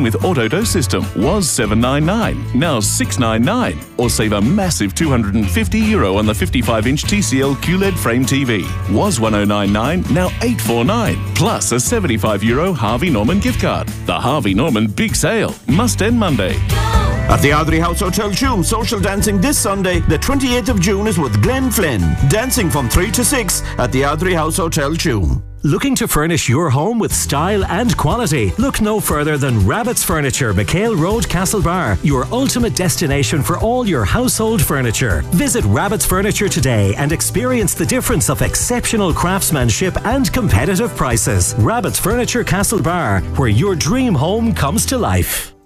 with Autodose system was $799, now $699. Or save a massive €250 on the 55-inch TCL QLED frame TV. Was $1,099, now $849. Plus a €75 Harvey Norman gift card. The Harvey Norman Big Sale must end Monday. At the Ardrey House Hotel Tuam, social dancing this Sunday, the 28th of June, is with Glenn Flynn. Dancing from 3 to 6 at the Ardrey House Hotel Tuam. Looking to furnish your home with style and quality? Look no further than Rabbit's Furniture, McHale Road, Castlebar, your ultimate destination for all your household furniture. Visit Rabbit's Furniture today and experience the difference of exceptional craftsmanship and competitive prices. Rabbit's Furniture, Castlebar, where your dream home comes to life.